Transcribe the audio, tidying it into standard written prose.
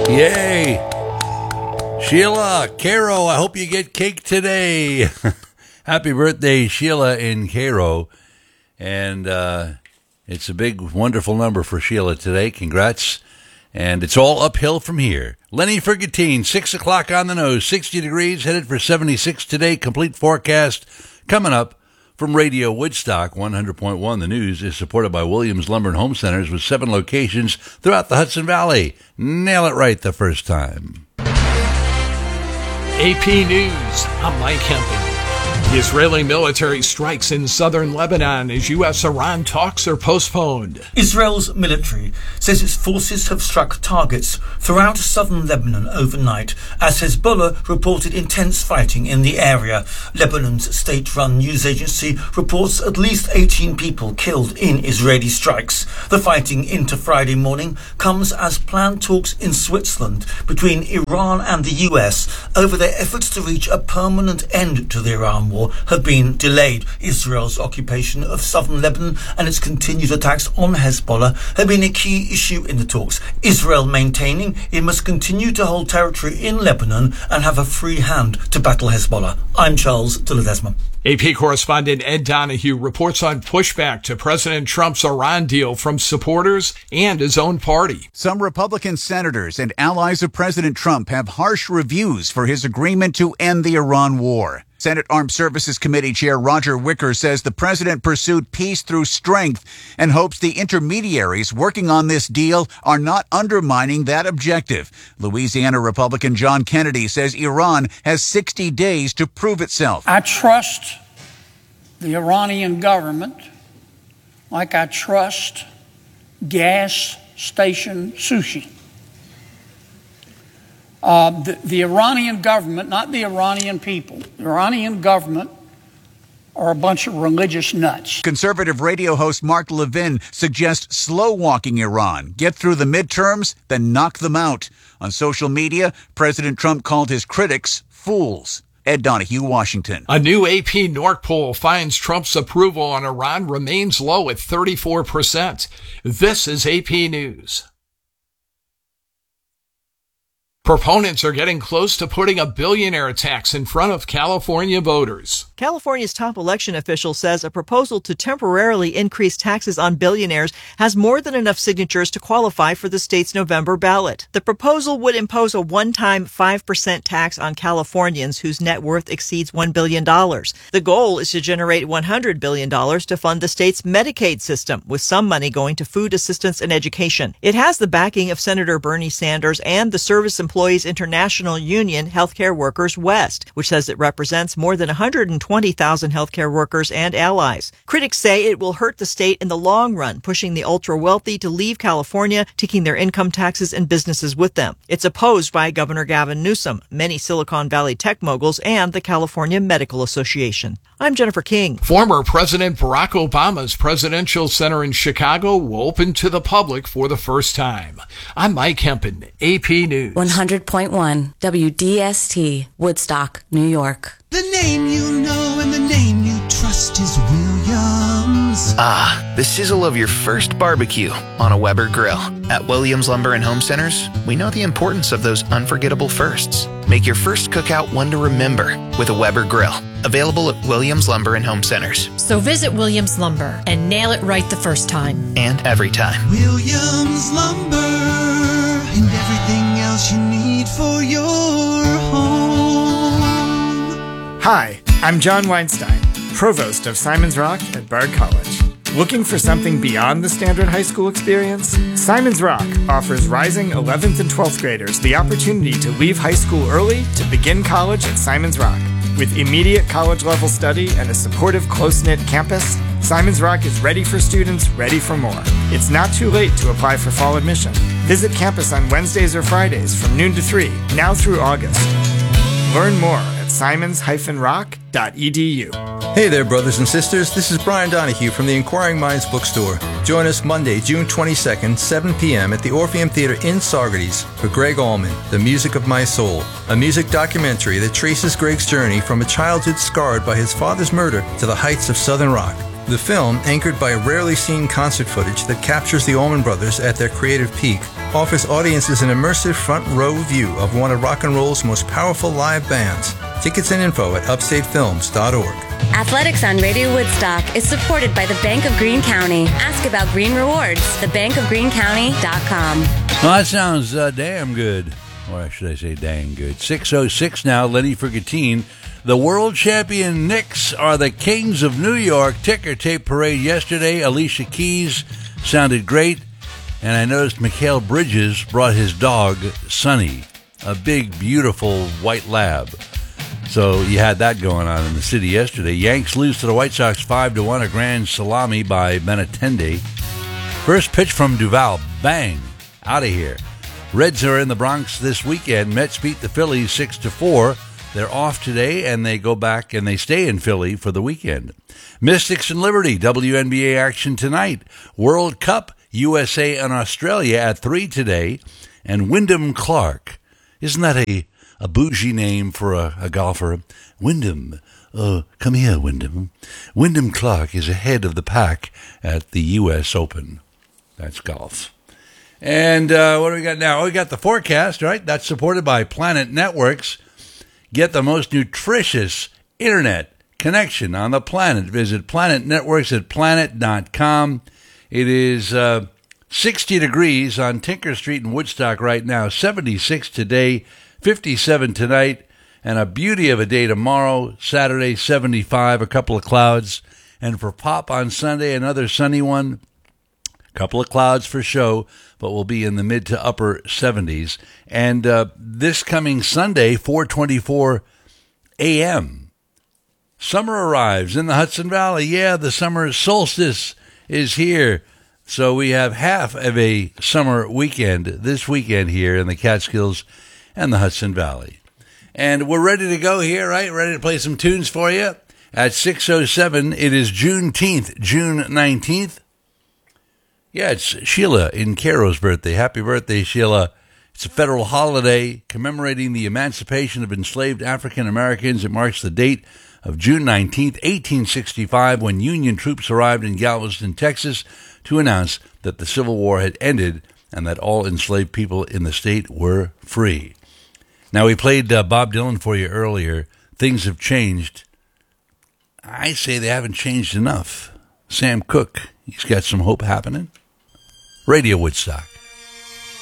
Yay! Sheila, Cairo, I hope you get cake today. Happy birthday, Sheila in Cairo. And it's a big, wonderful number for Sheila today. Congrats. And it's all uphill from here. Lenny Fergantine, 6 o'clock on the nose, 60 degrees, headed for 76 today. Complete forecast coming up from Radio Woodstock 100.1. The news is supported by Williams Lumber and Home Centers with 7 locations throughout the Hudson Valley. Nail it right the first time. AP News, I'm Mike Hempel. The Israeli military strikes in southern Lebanon as U.S.-Iran talks are postponed. Israel's military says its forces have struck targets throughout southern Lebanon overnight as Hezbollah reported intense fighting in the area. Lebanon's state-run news agency reports at least 18 people killed in Israeli strikes. The fighting into Friday morning comes as planned talks in Switzerland between Iran and the U.S. over their efforts to reach a permanent end to the Iran war have been delayed. Israel's occupation of southern Lebanon and its continued attacks on Hezbollah have been a key issue in the talks. Israel maintaining it must continue to hold territory in Lebanon and have a free hand to battle Hezbollah. I'm Charles de Ledesma. AP correspondent Ed Donahue reports on pushback to President Trump's Iran deal from supporters and his own party. Some Republican senators and allies of President Trump have harsh reviews for his agreement to end the Iran war. Senate Armed Services Committee Chair Roger Wicker says the president pursued peace through strength and hopes the intermediaries working on this deal are not undermining that objective. Louisiana Republican John Kennedy says Iran has 60 days to prove itself. I trust the Iranian government like I trust gas station sushi. The Iranian government, not the Iranian people, the Iranian government are a bunch of religious nuts. Conservative radio host Mark Levin suggests slow-walking Iran. Get through the midterms, then knock them out. On social media, President Trump called his critics fools. Ed Donahue, Washington. A new AP NORC poll finds Trump's approval on Iran remains low at 34%. This is AP News. Proponents are getting close to putting a billionaire tax in front of California voters. California's top election official says a proposal to temporarily increase taxes on billionaires has more than enough signatures to qualify for the state's November ballot. The proposal would impose a one-time 5% tax on Californians whose net worth exceeds $1 billion. The goal is to generate $100 billion to fund the state's Medicaid system, with some money going to food assistance and education. It has the backing of Senator Bernie Sanders and the Service Employees International Union Healthcare Workers West, which says it represents more than 120,000 healthcare workers and allies. Critics say it will hurt the state in the long run, pushing the ultra-wealthy to leave California, taking their income taxes and businesses with them. It's opposed by Governor Gavin Newsom, many Silicon Valley tech moguls, and the California Medical Association. I'm Jennifer King. Former President Barack Obama's Presidential Center in Chicago will open to the public for the first time. I'm Mike Hempen, AP News. 100.1 WDST, Woodstock, New York. The name you know and the name you trust is Williams. Ah, the sizzle of your first barbecue on a Weber grill. At Williams Lumber and Home Centers, we know the importance of those unforgettable firsts. Make your first cookout one to remember with a Weber grill. Available at Williams Lumber and Home Centers. So visit Williams Lumber and nail it right the first time. And every time. Williams Lumber and everything else you need for your home. Hi, I'm John Weinstein, Provost of Simon's Rock at Bard College. Looking for something beyond the standard high school experience? Simon's Rock offers rising 11th and 12th graders the opportunity to leave high school early to begin college at Simon's Rock. With immediate college-level study and a supportive, close-knit campus, Simon's Rock is ready for students ready for more. It's not too late to apply for fall admission. Visit campus on Wednesdays or Fridays from noon to 3, now through August. Learn more at simons-rock.edu. Hey there, brothers and sisters. This is Brian Donahue from the Inquiring Minds Bookstore. Join us Monday, June 22nd, 7 p.m. at the Orpheum Theater in Saugerties for Greg Allman, The Music of My Soul, a music documentary that traces Greg's journey from a childhood scarred by his father's murder to the heights of Southern rock. The film, anchored by rarely seen concert footage that captures the Allman Brothers at their creative peak, offers audiences an immersive front-row view of one of rock and roll's most powerful live bands. Tickets and info at upstatefilms.org. Athletics on Radio Woodstock is supported by the Bank of Greene County. Ask about Green Rewards, thebankofgreenecounty.com. Well, that sounds damn good. Or should I say dang good. 6:06 now, Lenny Frigatine. The world champion Knicks are the Kings of New York. Ticker tape parade yesterday. Alicia Keys sounded great. And I noticed Mikal Bridges brought his dog, Sonny, a big, beautiful white lab. So you had that going on in the city yesterday. Yanks lose to the White Sox 5-1, a grand salami by Benintendi. First pitch from Duval, bang, out of here. Reds are in the Bronx this weekend. Mets beat the Phillies 6-4. They're off today, and they go back and they stay in Philly for the weekend. Mystics and Liberty, WNBA action tonight. World Cup, USA and Australia at 3 today. And Wyndham Clark. Isn't that a bougie name for a golfer? Wyndham. Come here, Wyndham. Wyndham Clark is ahead of the pack at the U.S. Open. That's golf. And what do we got now? We got the forecast, right? That's supported by Planet Networks. Get the most nutritious internet connection on the planet. Visit Planet Networks at planet.com. It is 60 degrees on Tinker Street in Woodstock right now, 76 today, 57 tonight, and a beauty of a day tomorrow, Saturday, 75, a couple of clouds. And for Pop on Sunday, another sunny one, a couple of clouds for show, but we'll be in the mid to upper 70s. And this coming Sunday, 4:24 a.m., summer arrives in the Hudson Valley. Yeah, the summer solstice is here. So we have half of a summer weekend this weekend here in the Catskills and the Hudson Valley. And we're ready to go here, right? Ready to play some tunes for you. At 6:07, it is Juneteenth, June 19th. Yeah, it's Sheila in Cairo's birthday. Happy birthday, Sheila. It's a federal holiday commemorating the emancipation of enslaved African Americans. It marks the date of June 19th, 1865, when Union troops arrived in Galveston, Texas, to announce that the Civil War had ended and that all enslaved people in the state were free. Now, we played Bob Dylan for you earlier. Things have changed. I say they haven't changed enough. Sam Cooke, he's got some hope happening. Radio Woodstock.